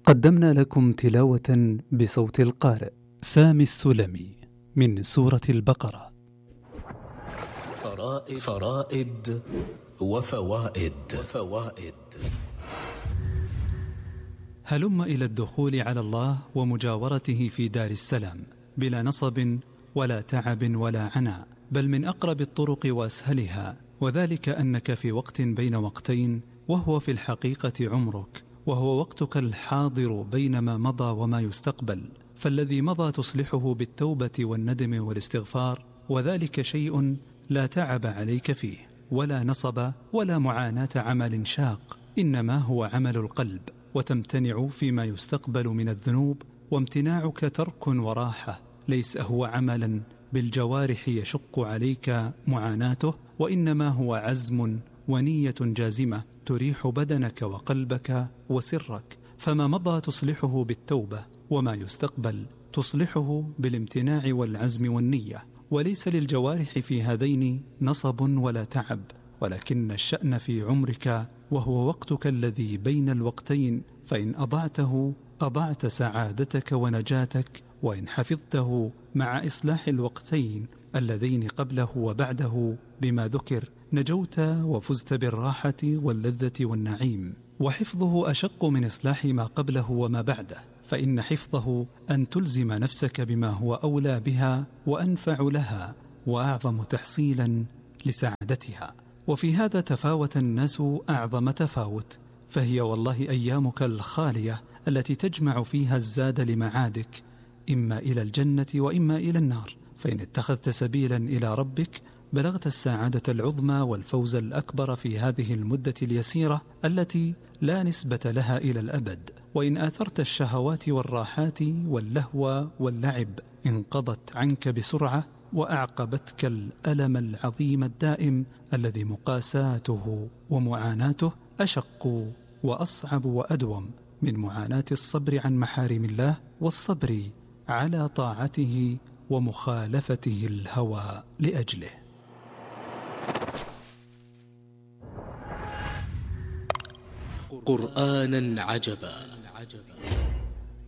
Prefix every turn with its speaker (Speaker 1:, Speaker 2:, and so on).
Speaker 1: قدمنا لكم تلاوة بصوت القارئ سامي السلمي من سورة البقرة.
Speaker 2: فرائد وفوائد.
Speaker 1: هلم إلى الدخول على الله ومجاورته في دار السلام بلا نصب ولا تعب ولا عناء، بل من أقرب الطرق وأسهلها، وذلك أنك في وقت بين وقتين، وهو في الحقيقة عمرك، وهو وقتك الحاضر بين ما مضى وما يستقبل. فالذي مضى تصلحه بالتوبة والندم والاستغفار، وذلك شيء لا تعب عليك فيه ولا نصب ولا معاناة عمل شاق، إنما هو عمل القلب، وتمتنع فيما يستقبل من الذنوب، وامتناعك ترك وراحة، ليس هو عملا بالجوارح يشق عليك معاناته، وإنما هو عزم ونية جازمة تريح بدنك وقلبك وسرك. فما مضى تصلحه بالتوبة، وما يستقبل تصلحه بالامتناع والعزم والنية، وليس للجوارح في هذين نصب ولا تعب، ولكن الشأن في عمرك، وهو وقتك الذي بين الوقتين، فإن أضعته أضعت سعادتك ونجاتك، وإن حفظته مع إصلاح الوقتين اللذين قبله وبعده بما ذكر نجوت وفزت بالراحة واللذة والنعيم. وحفظه أشق من إصلاح ما قبله وما بعده، فإن حفظه أن تلزم نفسك بما هو أولى بها وأنفع لها وأعظم تحصيلا لسعادتها. وفي هذا تفاوت الناس أعظم تفاوت، فهي والله أيامك الخالية التي تجمع فيها الزاد لمعادك، إما إلى الجنة وإما إلى النار. فإن اتخذت سبيلا إلى ربك بلغت السعادة العظمى والفوز الأكبر في هذه المدة اليسيرة التي لا نسبة لها إلى الأبد. وإن آثرت الشهوات والراحات واللهو واللعب انقضت عنك بسرعة، وأعقبتك الألم العظيم الدائم الذي مقاساته ومعاناته أشق وأصعب وأدوم من معاناة الصبر عن محارم الله والصبر على طاعته ومخالفته الهوى لأجله.
Speaker 2: قرآنا عجبا